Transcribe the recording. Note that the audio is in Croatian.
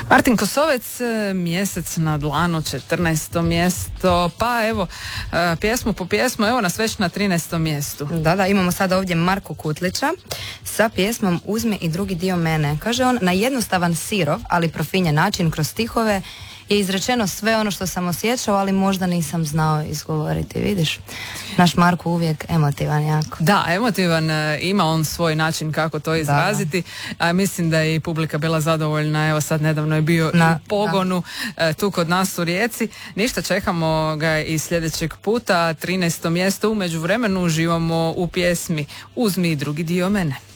Martin Kosovec, Mjesec na dlanu, 14. mjesto, pa evo, pjesmu po pjesmu, evo nas već na 13. mjestu. Da, imamo sada ovdje Marku Kutlića sa pjesmom Uzmi i drugi dio mene. Kaže on, na jednostavan sirov, ali profinjen način kroz stihove je izrečeno sve ono što sam osjećao, ali možda nisam znao izgovoriti, vidiš? Naš Marko uvijek emotivan jako. Da, emotivan, ima on svoj način kako to izraziti, a mislim da je i publika bila zadovoljna, evo sad nedavno je bio u pogonu tu kod nas u Rijeci. Ništa, čekamo ga i sljedećeg puta, 13. mjesto, u međuvremenu uživamo u pjesmi Uzmi i drugi dio mene.